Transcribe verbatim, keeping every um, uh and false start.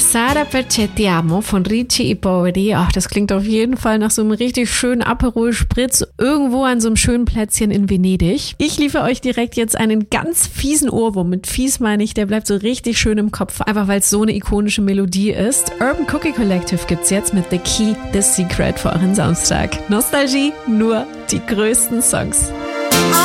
Sara perché ti amo von Ricci e Poveri. Ach, das klingt auf jeden Fall nach so einem richtig schönen Aperol Spritz irgendwo an so einem schönen Plätzchen in Venedig. Ich liefere euch direkt jetzt einen ganz fiesen Ohrwurm. Mit fies meine ich, der bleibt so richtig schön im Kopf, einfach weil es so eine ikonische Melodie ist. Urban Cookie Collective gibt's jetzt mit The Key, The Secret für euren Samstag. Nostalgie, nur die größten Songs.